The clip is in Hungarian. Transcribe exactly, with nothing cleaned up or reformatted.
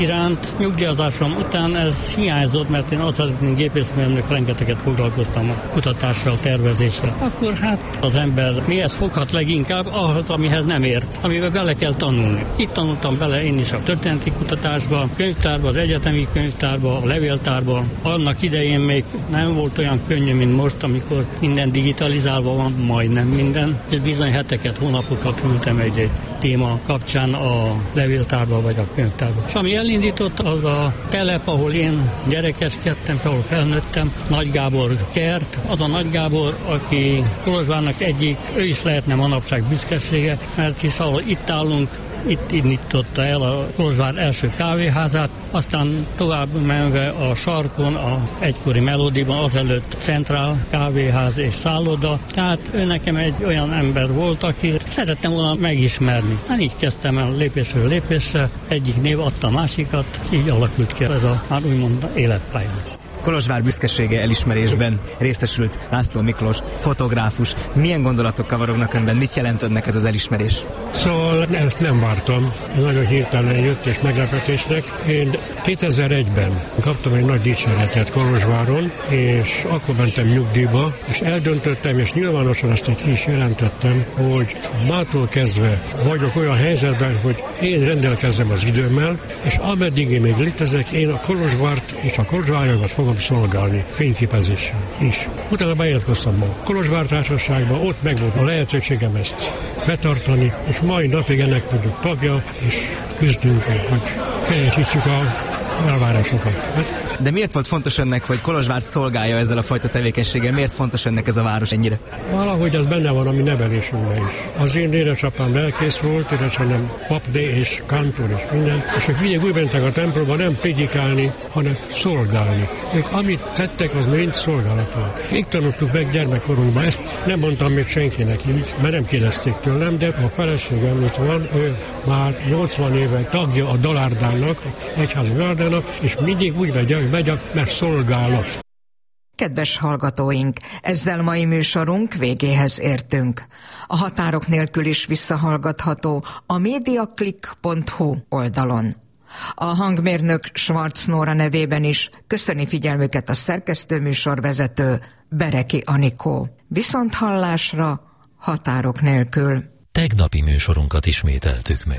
iránt nyugdíjazásom után ez hiányzott, mert én alsatréni gépészmérnök rengeteget foglalkoztam a kutatással, tervezéssel. Akkor hát az ember mihez foghat leginkább? Ahhoz, amihez nem ért, amiben bele kell tanulni. Itt tanultam bele én is a történeti kutatásba, a könyvtárba, az egyetemi könyvtárba, a levéltárba. Annak idején még nem volt olyan könnyű, mint most, amikor minden digitalizálva van, majdnem minden, és bizony heteket, hónapokat ültem egy-egy téma kapcsán a levéltárba vagy a könyvtárba. És ami elindított, az a telep, ahol én gyerekeskedtem, és ahol felnőttem, Nagy Gábor kert. Az a Nagy Gábor, aki Kolozsvárnak egyik, ő is lehetne manapság büszkesége, mert hisz ahol itt állunk, itt indította el a Kolozsvár első kávéházát, aztán tovább menve a sarkon, a egykori Melodiban, azelőtt Centrál kávéház és szálloda. Tehát ő nekem egy olyan ember volt, aki szerettem volna megismerni. Hát így kezdtem el lépésről lépésre, egyik név adta a másikat, és így alakult ki ez a már úgymond életpálya. Kolozsvár büszkesége elismerésben részesült László Miklós, fotográfus. Milyen gondolatok kavarognak önben? Mit jelent önnek ez az elismerés? Szóval ezt nem vártam. Nagyon hirtelen jött és meglepetésnek. Én kétezer-egyben kaptam egy nagy dicséretet Kolozsváron, és akkor mentem nyugdíjba, és eldöntöttem, és nyilvánosan azt ki is jelentettem, hogy mától kezdve vagyok olyan helyzetben, hogy én rendelkezzem az időmmel, és ameddig én még létezek, én a Kolozsvárt és a kolozsváriokat fogom szolgálni fényképezéssel is. Utána bejelentkeztem a Kolozsvár Társaságba, ott meg volt a lehetőségem ezt betartani, és mai napig ennek vagyok tagja, és küzdünk, hogy teljesítsük a elvárásokat. De miért volt fontos önnek, hogy Kolozsvárt szolgálja ezzel a fajta tevékenységgel? Miért fontos önnek ez a város ennyire? Valahogy ez benne van a mi nevelésünkben is. Az én édesapám lelkész volt, édesapám papné és kantor és minden, és ők mindig úgy mentek a templomba nem prédikálni, hanem szolgálni. Ők amit tettek, az mind szolgálat volt. Még tanultuk meg gyermekkorunkban, ezt nem mondtam még senkinek így, mert nem kérdezték tőlem, de a feleségem itt van, ő már nyolcvan éve tagja a Dalárdának, egyházi Dalárdának, és mindig úgy megy, hogy megy, mert szolgálat. Kedves hallgatóink, ezzel mai műsorunk végéhez értünk. A határok nélkül is visszahallgatható a mediaclick pont hu oldalon. A hangmérnök Schwarz Nóra nevében is köszöni figyelmüket a szerkesztő műsorvezető Bereki Anikó. Viszont hallásra határok nélkül. Tegnapi műsorunkat ismételtük meg.